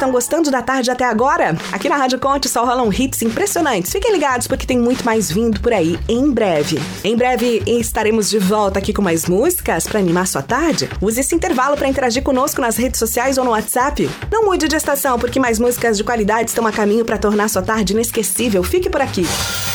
estão gostando da tarde até agora? Aqui na Rádio Conte só rolam hits impressionantes. Fiquem ligados porque tem muito mais vindo por aí em breve. Em breve estaremos de volta aqui com mais músicas para animar sua tarde. Use esse intervalo para interagir conosco nas redes sociais ou no WhatsApp. Não mude de estação porque mais músicas de qualidade estão a caminho para tornar sua tarde inesquecível. Fique por aqui.